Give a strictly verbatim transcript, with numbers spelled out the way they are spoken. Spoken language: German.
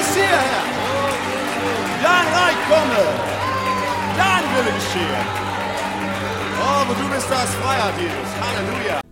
Messias, Herr. Dein Reich komme. Dein Wille geschehe. Oh, wo du bist, da ist Freiheit, Jesus. Halleluja.